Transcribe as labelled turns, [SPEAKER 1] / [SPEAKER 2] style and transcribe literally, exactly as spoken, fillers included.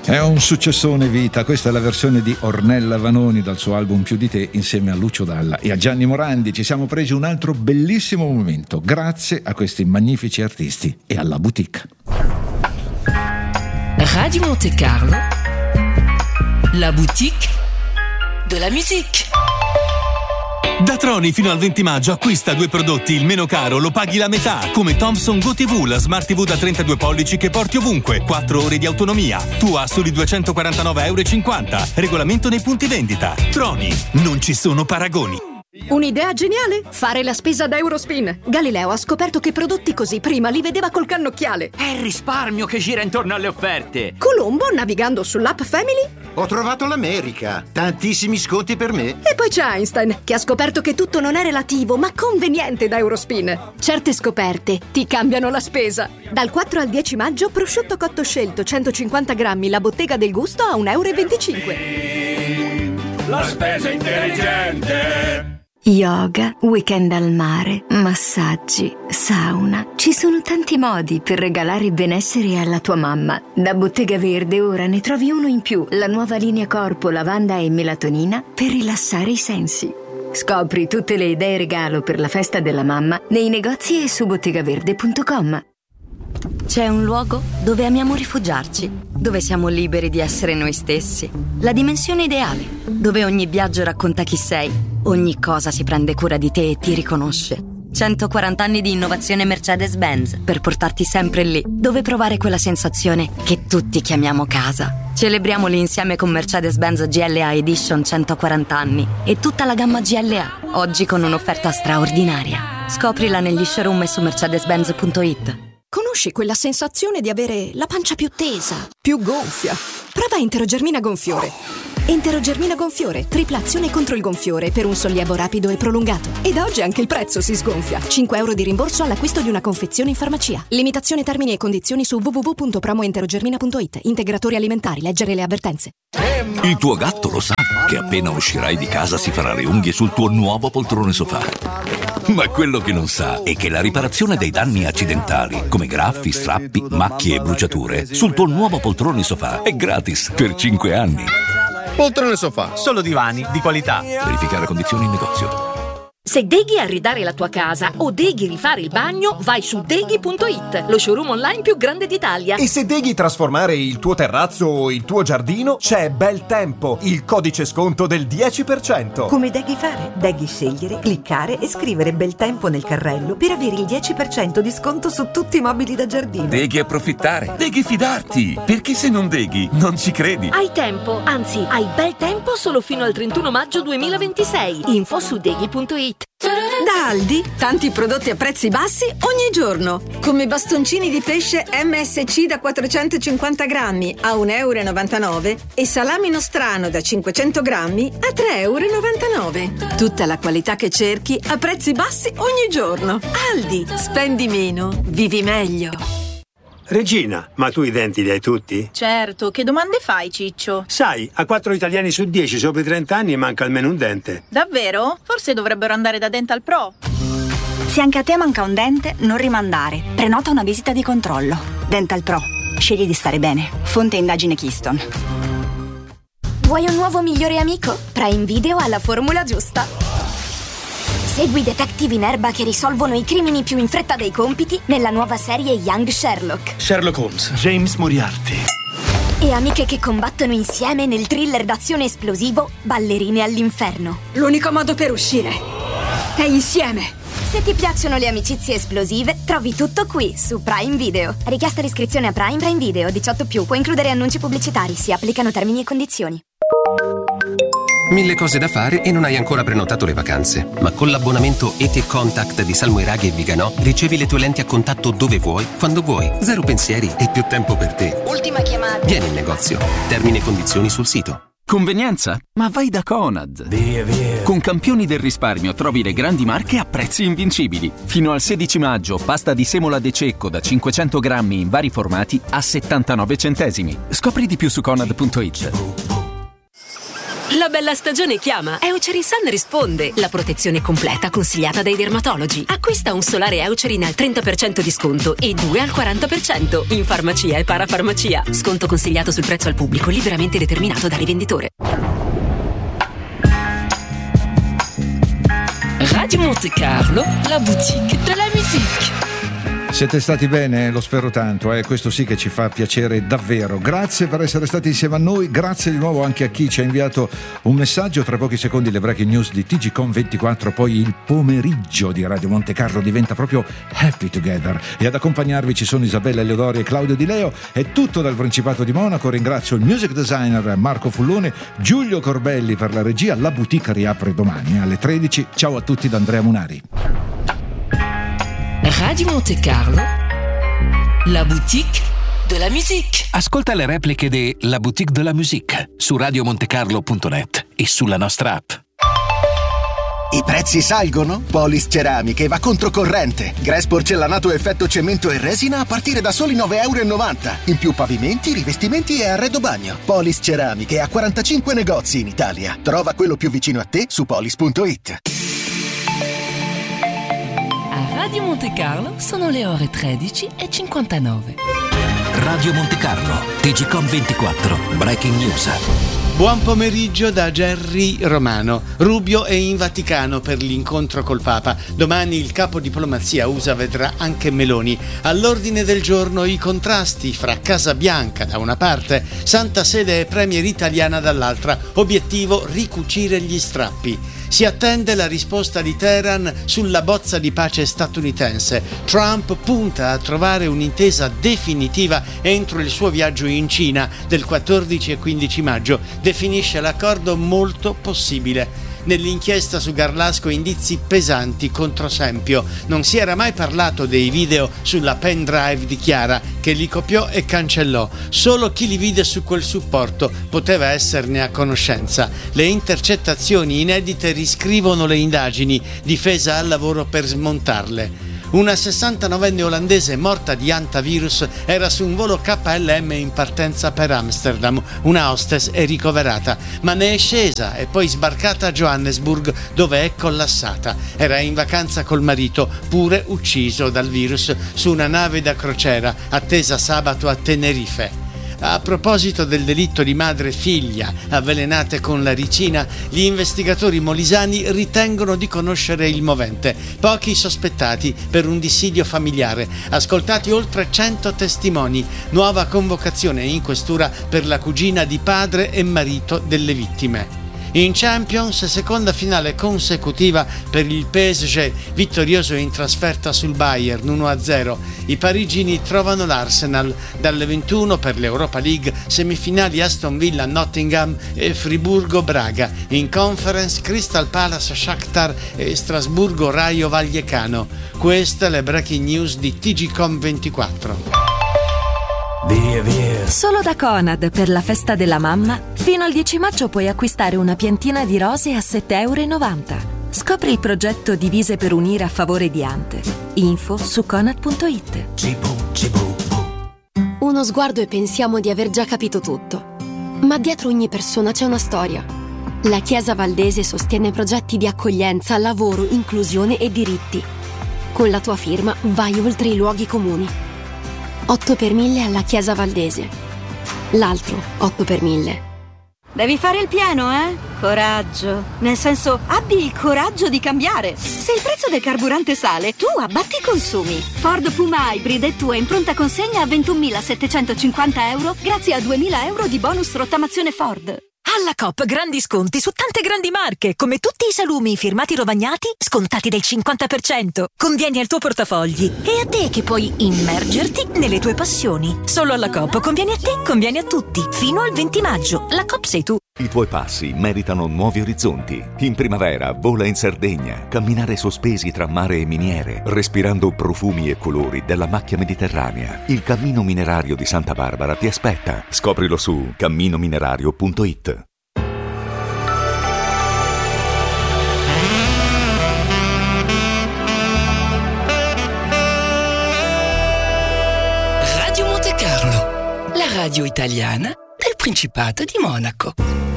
[SPEAKER 1] È un successone vita, questa è la versione di Ornella Vanoni dal suo album Più di te insieme a Lucio Dalla e a Gianni Morandi. Ci siamo presi un altro bellissimo momento grazie a questi magnifici artisti e alla boutique.
[SPEAKER 2] Radio Monte Carlo, la boutique de la musique.
[SPEAKER 3] Da Troni fino al venti maggio acquista due prodotti, il meno caro lo paghi la metà, come Thomson Go T V, la Smart T V da trentadue pollici che porti ovunque, quattro ore di autonomia. Tu a soli duecentoquarantanove virgola cinquanta euro. Regolamento nei punti vendita. Troni, non ci sono paragoni.
[SPEAKER 4] Un'idea geniale? Fare la spesa da Eurospin. Galileo ha scoperto che prodotti così prima li vedeva col cannocchiale.
[SPEAKER 5] È il risparmio che gira intorno alle offerte.
[SPEAKER 4] Colombo, navigando sull'app Family,
[SPEAKER 6] ho trovato l'America. Tantissimi sconti per me.
[SPEAKER 4] E poi c'è Einstein, che ha scoperto che tutto non è relativo, ma conveniente da Eurospin. Certe scoperte ti cambiano la spesa. Dal quattro al dieci maggio, prosciutto cotto scelto centocinquanta grammi, la bottega del gusto a un euro e venticinque.
[SPEAKER 7] La spesa intelligente.
[SPEAKER 8] Yoga, weekend al mare, massaggi, sauna. Ci sono tanti modi per regalare benessere alla tua mamma. Da Bottega Verde ora ne trovi uno in più, la nuova linea corpo, lavanda e melatonina per rilassare i sensi. Scopri tutte le idee regalo per la festa della mamma nei negozi e su bottegaverde punto com. C'è un luogo dove amiamo rifugiarci, dove siamo liberi di essere noi stessi. La dimensione ideale, dove ogni viaggio racconta chi sei, ogni cosa si prende cura di te e ti riconosce. centoquaranta anni di innovazione Mercedes-Benz per portarti sempre lì, dove provare quella sensazione che tutti chiamiamo casa. Celebriamoli insieme con Mercedes-Benz G L A Edition centoquaranta anni e tutta la gamma G L A, oggi con un'offerta straordinaria. Scoprila negli showroom e su mercedes benz punto it.
[SPEAKER 4] Conosci quella sensazione di avere la pancia più tesa, più gonfia? Prova Enterogermina Gonfiore. Enterogermina Gonfiore, tripla azione contro il gonfiore per un sollievo rapido e prolungato. Ed oggi anche il prezzo si sgonfia. cinque euro di rimborso all'acquisto di una confezione in farmacia. Limitazione termini e condizioni su w w w punto promoenterogermina punto it. Integratori alimentari, leggere le avvertenze.
[SPEAKER 9] Il tuo gatto lo sa che appena uscirai di casa si farà le unghie sul tuo nuovo poltrone sofà. Ma quello che non sa è che la riparazione dei danni accidentali, come graffi, strappi, macchie e bruciature, sul tuo nuovo poltrone sofà è gratis per cinque anni.
[SPEAKER 10] Poltrone sofà, solo divani di qualità.
[SPEAKER 9] Verificare condizioni in negozio.
[SPEAKER 2] Se deghi arredare la tua casa o deghi rifare il bagno, vai su deghi punto it, lo showroom online più grande d'Italia.
[SPEAKER 11] E se deghi trasformare il tuo terrazzo o il tuo giardino, c'è Bel Tempo, il codice sconto del dieci per cento.
[SPEAKER 12] Come deghi fare? Deghi scegliere, cliccare e scrivere Bel Tempo nel carrello per avere il dieci per cento di sconto su tutti i mobili da giardino.
[SPEAKER 13] Deghi approfittare, deghi fidarti, perché se non deghi non ci credi.
[SPEAKER 2] Hai tempo, anzi hai bel tempo solo fino al trentuno maggio duemilaventisei. Info su deghi punto it.
[SPEAKER 14] Da Aldi, tanti prodotti a prezzi bassi ogni giorno, come bastoncini di pesce M S C da quattrocentocinquanta grammi a un euro e novantanove e salami nostrano da cinquecento grammi a tre euro e novantanove. Tutta la qualità che cerchi a prezzi bassi ogni giorno. Aldi, spendi meno, vivi meglio.
[SPEAKER 15] Regina, ma tu i denti li hai tutti?
[SPEAKER 16] Certo, che domande fai, Ciccio?
[SPEAKER 15] Sai, a quattro italiani su dieci sopra i trenta anni manca almeno un dente.
[SPEAKER 16] Davvero? Forse dovrebbero andare da Dental Pro.
[SPEAKER 17] Se anche a te manca un dente, non rimandare. Prenota una visita di controllo. Dental Pro. Scegli di stare bene. Fonte indagine Keystone.
[SPEAKER 18] Vuoi un nuovo migliore amico? Prime Video ha la formula giusta. Segui detective in erba che risolvono i crimini più in fretta dei compiti nella nuova serie Young Sherlock.
[SPEAKER 19] Sherlock Holmes, James Moriarty.
[SPEAKER 18] E amiche che combattono insieme nel thriller d'azione esplosivo Ballerine all'inferno.
[SPEAKER 14] L'unico modo per uscire è insieme.
[SPEAKER 18] Se ti piacciono le amicizie esplosive, trovi tutto qui su Prime Video. Richiesta d'iscrizione a Prime Prime Video diciotto più. Può includere annunci pubblicitari. Si applicano termini e condizioni.
[SPEAKER 20] Mille cose da fare e non hai ancora prenotato le vacanze. Ma con l'abbonamento E T Contact di Salmo Iraghi e Viganò ricevi le tue lenti a contatto dove vuoi, quando vuoi. Zero pensieri e più tempo per te.
[SPEAKER 18] Ultima chiamata.
[SPEAKER 20] Vieni in negozio. Termini e condizioni sul sito.
[SPEAKER 21] Convenienza? Ma vai da Conad. Via, via. Con Campioni del risparmio trovi le grandi marche a prezzi invincibili. Fino al sedici maggio, pasta di semola De Cecco da cinquecento grammi in vari formati a settantanove centesimi. Scopri di più su conad punto it.
[SPEAKER 1] La bella stagione chiama. Eucerin Sun risponde. La protezione completa consigliata dai dermatologi. Acquista un solare Eucerin al trenta per cento di sconto e due al quaranta per cento in farmacia e parafarmacia. Sconto consigliato sul prezzo al pubblico, liberamente determinato dal rivenditore.
[SPEAKER 22] Radio Monte Carlo, la boutique de la musique.
[SPEAKER 23] Siete stati bene? Lo spero tanto, eh? Questo sì che ci fa piacere davvero. Grazie per essere stati insieme a noi, grazie di nuovo anche a chi ci ha inviato un messaggio. Tra pochi secondi le breaking news di T G Com ventiquattro, poi il pomeriggio di Radio Monte Carlo diventa proprio Happy Together e ad accompagnarvi ci sono Isabella Eleodori e Claudio Di Leo. È tutto dal Principato di Monaco, ringrazio il music designer Marco Fullone, Giulio Corbelli per la regia. La boutique riapre domani alle tredici. Ciao a tutti da Andrea Munari.
[SPEAKER 22] Radio Monte Carlo, la boutique de la musique.
[SPEAKER 9] Ascolta le repliche di La Boutique de la Musique su radio monte carlo punto net e sulla nostra app.
[SPEAKER 24] I prezzi salgono? Polis Ceramiche va controcorrente. Grass porcellanato effetto cemento e resina a partire da soli nove virgola novanta euro. In più pavimenti, rivestimenti e arredo bagno. Polis Ceramiche ha quarantacinque negozi in Italia. Trova quello più vicino a te su polis punto it.
[SPEAKER 22] Radio Monte Carlo sono le ore tredici e cinquantanove.
[SPEAKER 9] Radio Monte Carlo, T G Com ventiquattro, Breaking News.
[SPEAKER 25] Buon pomeriggio da Gerry Romano. Rubio è in Vaticano per l'incontro col Papa. Domani il capo diplomazia U S A vedrà anche Meloni. All'ordine del giorno i contrasti fra Casa Bianca da una parte, Santa Sede e Premier italiana dall'altra. Obiettivo: ricucire gli strappi. Si attende la risposta di Teheran sulla bozza di pace statunitense. Trump punta a trovare un'intesa definitiva entro il suo viaggio in Cina del quattordici e quindici maggio. Definisce l'accordo molto possibile. Nell'inchiesta su Garlasco indizi pesanti contro Sempio. Non si era mai parlato dei video sulla pen drive di Chiara, che li copiò e cancellò. Solo chi li vide su quel supporto poteva esserne a conoscenza. Le intercettazioni inedite riscrivono le indagini, difesa al lavoro per smontarle. Una sessantanovenne olandese morta di antivirus era su un volo K L M in partenza per Amsterdam. Una hostess è ricoverata, ma ne è scesa e poi sbarcata a Johannesburg, dove è collassata. Era in vacanza col marito, pure ucciso dal virus, su una nave da crociera attesa sabato a Tenerife. A proposito del delitto di madre e figlia avvelenate con la ricina, gli investigatori molisani ritengono di conoscere il movente. Pochi sospettati per un dissidio familiare. Ascoltati oltre cento testimoni. Nuova convocazione in questura per la cugina di padre e marito delle vittime. In Champions, seconda finale consecutiva per il P S G, vittorioso in trasferta sul Bayern uno a zero. I parigini trovano l'Arsenal. Dalle ventuno per l'Europa League, semifinali Aston Villa Nottingham e Friburgo Braga. In Conference, Crystal Palace Shakhtar e Strasburgo Raio Vallecano. Queste le breaking news di T G Com ventiquattro.
[SPEAKER 26] Via, via. Solo da Conad per la festa della mamma fino al dieci maggio puoi acquistare una piantina di rose a sette virgola novanta euro. Scopri il progetto Divise per unire a favore di Ante. Info su conad punto it.
[SPEAKER 27] Uno sguardo e pensiamo di aver già capito tutto, ma dietro ogni persona c'è una storia. La Chiesa Valdese sostiene progetti di accoglienza, lavoro, inclusione e diritti. Con la tua firma vai oltre i luoghi comuni. otto per mille alla Chiesa Valdese. L'altro otto per mille.
[SPEAKER 17] Devi fare il pieno, eh? Coraggio. Nel senso, abbi il coraggio di cambiare. Se il prezzo del carburante sale, tu abbatti i consumi. Ford Puma Hybrid è tua in pronta consegna a ventunomilasettecentocinquanta euro grazie a duemila euro di bonus rottamazione Ford.
[SPEAKER 2] Alla Coop grandi sconti su tante grandi marche, come tutti i salumi firmati Rovagnati, scontati del cinquanta per cento. Convieni al tuo portafogli e a te che puoi immergerti nelle tue passioni. Solo alla Coop conviene a te, conviene a tutti. Fino al venti maggio. La Coop sei tu.
[SPEAKER 28] I tuoi passi meritano nuovi orizzonti. In primavera vola in Sardegna, camminare sospesi tra mare e miniere, respirando profumi e colori della macchia mediterranea. Il Cammino Minerario di Santa Barbara ti aspetta. Scoprilo su cammino minerario punto it.
[SPEAKER 22] Radio Monte Carlo, la radio italiana del Principato di Monaco.